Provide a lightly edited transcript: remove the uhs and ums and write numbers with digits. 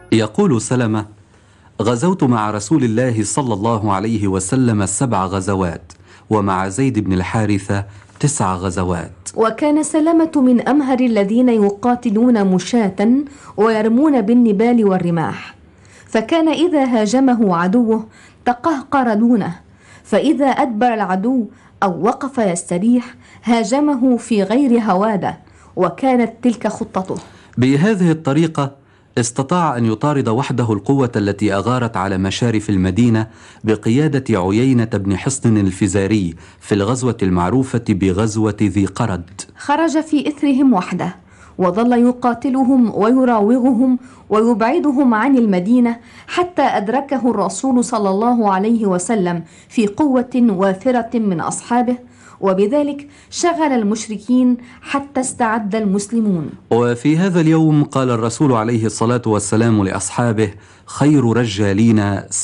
يقول سلمة: غزوت مع رسول الله صلى الله عليه وسلم 7 غزوات، ومع زيد بن الحارثة 9 غزوات. وكان سلمة من أمهر الذين يقاتلون مشاة ويرمون بالنبال والرماح، فكان إذا هاجمه عدوه تقهقر دونه، فإذا أدبر العدو أو وقف يستريح هاجمه في غير هوادة، وكانت تلك خطته. بهذه الطريقة استطاع أن يطارد وحده القوة التي أغارت على مشارف المدينة بقيادة عيينة بن حصن الفزاري في الغزوة المعروفة بغزوة ذي قرد. خرج في إثرهم وحده، وظل يقاتلهم ويراوغهم ويبعدهم عن المدينة حتى أدركه الرسول صلى الله عليه وسلم في قوة وافرة من أصحابه، وبذلك شغل المشركين حتى استعد المسلمون. وفي هذا اليوم قال الرسول عليه الصلاة والسلام لأصحابه: خير رجالين